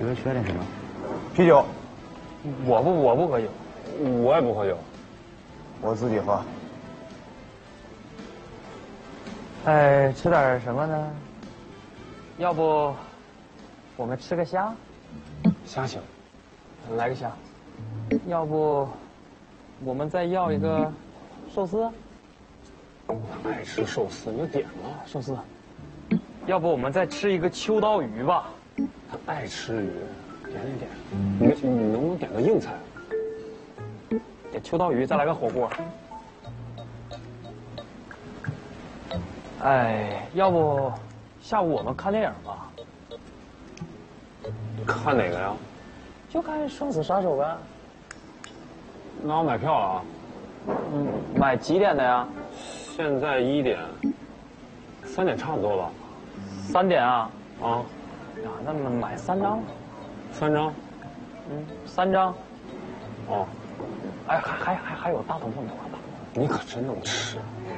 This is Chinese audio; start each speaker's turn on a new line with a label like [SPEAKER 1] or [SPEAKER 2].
[SPEAKER 1] 缺点什么？
[SPEAKER 2] 啤酒，
[SPEAKER 3] 我不喝酒，
[SPEAKER 4] 我也不喝酒。
[SPEAKER 2] 我自己喝。
[SPEAKER 3] 哎，吃点什么呢？要不我们吃个虾？
[SPEAKER 4] 虾行，
[SPEAKER 3] 来个虾。要不我们再要一个寿司？
[SPEAKER 4] 他爱吃寿司，你就点吧。
[SPEAKER 3] 寿司。要不我们再吃一个秋刀鱼吧？
[SPEAKER 4] 他爱吃鱼，点。你能不能点个硬菜？
[SPEAKER 3] 点秋刀鱼，再来个火锅。哎，要不下午我们看电影吧？
[SPEAKER 4] 看哪个呀？
[SPEAKER 3] 就看《生死杀手》呗。
[SPEAKER 4] 那我买票了啊。
[SPEAKER 3] 买几点的呀？
[SPEAKER 4] 现在1点，3点差不多吧。
[SPEAKER 3] 3点啊？
[SPEAKER 4] 啊。
[SPEAKER 3] 呀，那么买3张。
[SPEAKER 4] 3张。
[SPEAKER 3] 3张。
[SPEAKER 4] 哦。
[SPEAKER 3] 哎，还有大头凤头啊！
[SPEAKER 4] 你可真能吃。